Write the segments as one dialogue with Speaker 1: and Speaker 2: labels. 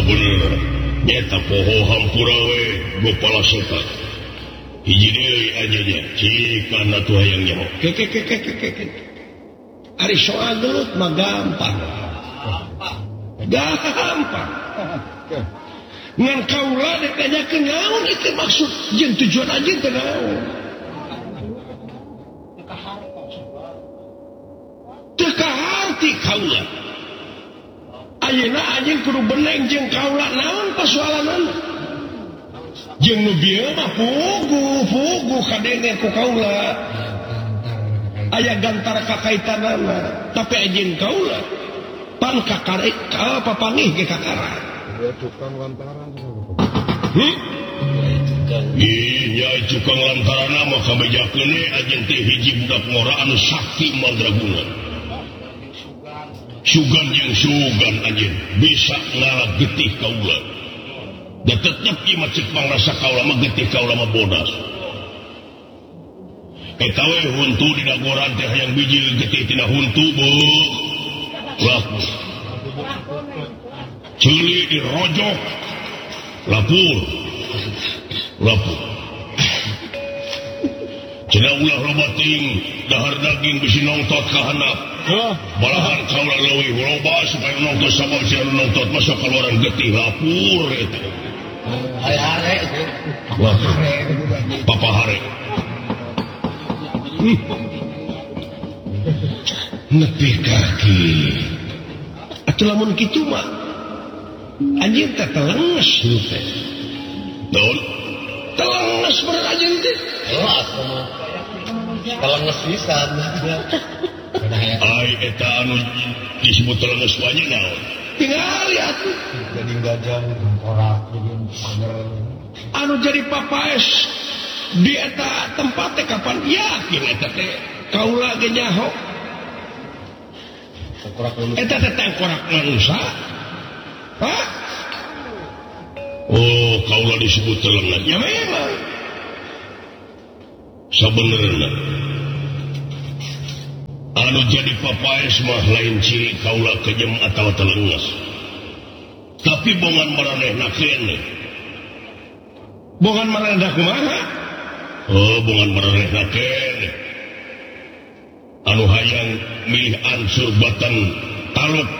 Speaker 1: bener nyata poho hampura we Gopala Seta hiji deui anyanya cikan atuh hayang nyaho ari soal gelut mah gampang ngan kaula ditanyakeun naon ieu maksud jeung tujuan anjeun teh naon teu kaharti kaula ayeuna anjeun kudu beneng jeung kaula naon pasoalanana jeung nu bieu mah pugu kadenge ku kaula aya gantara kakaitanana tapi anjeun kaula pan kakare ka papangih ge kakara tukang lantaran iya tukang lantaran mah kabejakeun anjeun teh hiji budak ngora anu sakti mandraguna sugan jeung sugan anjeun bisa ngalagetih kaula da tetep ieu mah cek pangrasa kaula mah getih kaula mah bodas eta we huntu di dagoran teh hayang biji getih tina huntu beuh laku cili di rojok lapur cenah ulah loba ting dahar daging bisi nongtot ka handap balahan kaula leuwih loba supaya nongtot sabab sia nongtot masuk kaluaran getih lapur eta hare papa hare nepi kaki atuh lamun kitu mah anjeun teh telenges nu teh naon telenges bener anjeun teh telenges pisan ai eta anu disebut telenges wae naon tingali atuh jadi gajah korak jadi panger anu jadi papaes di eta tempat teh kapan yakin eta teh kaula ge nyaho eta teh tengkorak manusia hah? Oh kaula disebut telenges ya memang sabenerna anu jadi papaes mah lain ciri kaula kejem atawa telenges tapi bongan maranehna keneh bongan maranehna kumaha oh bongan maranehna keneh anu hayang milih ansur batan taluk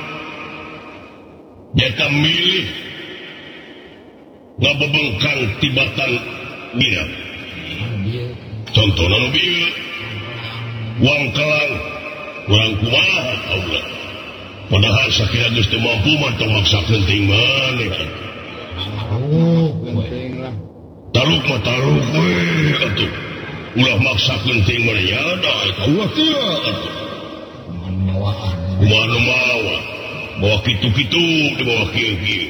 Speaker 1: nyata milih ngabebengkang tibatan bina contohna nu bieu wangkelang urang kumaha Allah padahal sakira geus teu mampu mah tong maksakeun teuing maneh taluk mah taluk we atuh ulah maksakeun teuing maneh ya da eta ulah teu atuh kumaha nu mawa bawa kitu-kitu di bawah kieu-kieu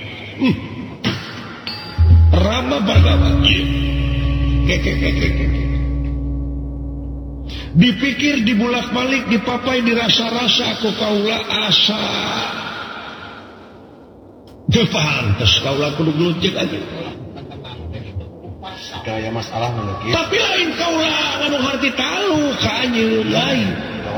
Speaker 1: Rama Bhargava dipikir dibulak-balik dipapai dirasa-rasa aku kaula asa teu pantes kaula kudu gelucek aja kaya masalah lagi tapi lain kaula anu harti talu ka anjeun lain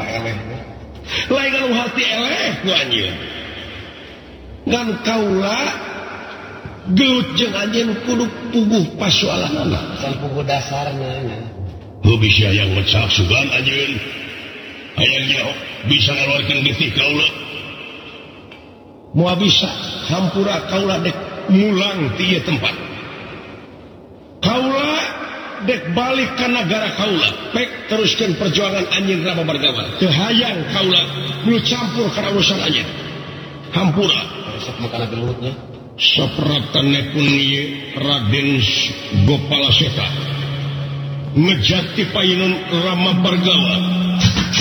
Speaker 1: anu harti eleh ku anjeun ngan kaula gelut jeung anjeun kudu puguh pasoalanna san puguh dasarna bisa yang mecak sugan anjeun hayangnya bisa ngaluarkeun getih kaula moal bisa hampura kaula dek mulang ti ieu tempat kaula dek balik ka nagara kaula pek teruskeun perjuangan anjeun Rama Bhargava teu hayang kaula nu campur ka urusan anjeun hampura sok makana gelutnya sapratanepun ieu Raden Gopala Seta ngejati payunun Rama Bhargava